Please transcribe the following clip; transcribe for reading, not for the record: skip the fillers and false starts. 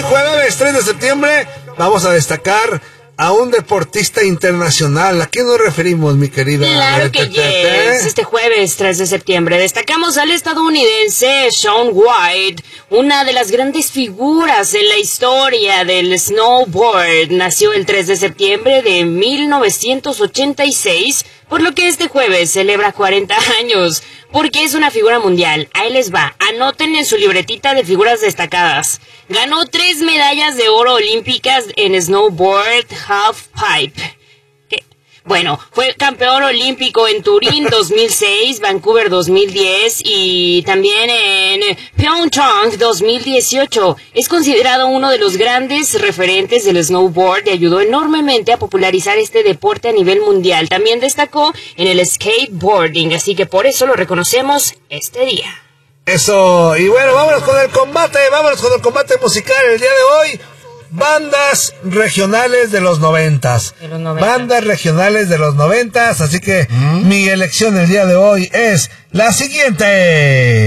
jueves 3 de septiembre vamos a destacar a un deportista internacional. ¿A quién nos referimos, mi querida? Claro que yes. Este jueves 3 de septiembre destacamos al estadounidense Shaun White, una de las grandes figuras en la historia del snowboard. Nació el 3 de septiembre de 1986, por lo que este jueves celebra 40 años, porque es una figura mundial. Ahí les va, anoten en su libretita de figuras destacadas. Ganó 3 medallas de oro olímpicas en snowboard halfpipe. Bueno, fue campeón olímpico en Turín 2006, Vancouver 2010 y también en Pyeongchang 2018. Es considerado uno de los grandes referentes del snowboard y ayudó enormemente a popularizar este deporte a nivel mundial. También destacó en el skateboarding, así que por eso lo reconocemos este día. Eso, y bueno, vámonos con el combate musical el día de hoy. Bandas regionales de los 90s. Bandas regionales de los 90s, así que mi elección el día de hoy es la siguiente.